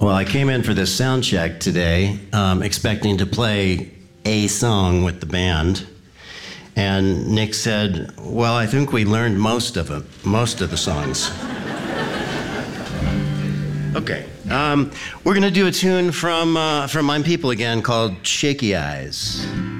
Well, I came in for this sound check today, expecting to play a song with the band. And Nick said, well, I think we learned most of the songs. Okay. We're going to do a tune from My People again called Shaky Eyes.